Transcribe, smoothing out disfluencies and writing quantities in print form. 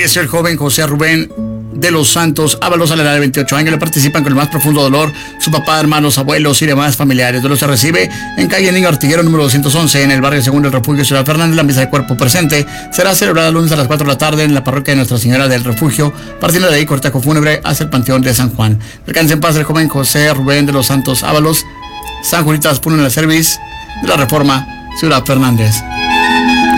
Falleció el joven José Rubén de los Santos Ábalos a la edad de 28 años. Le participan con el más profundo dolor su papá, hermanos, abuelos y demás familiares. Duelo se recibe en calle Niño Artiguero número 211 en el barrio Segundo del Refugio Ciudad Fernández. La misa de cuerpo presente será celebrada el lunes a las 4 de la tarde en la parroquia de Nuestra Señora del Refugio. Partiendo de ahí, cortejo fúnebre hacia el Panteón de San Juan. Descanse en paz el joven José Rubén de los Santos Ábalos. San Juanitas Funeral Service de la Reforma Ciudad Fernández.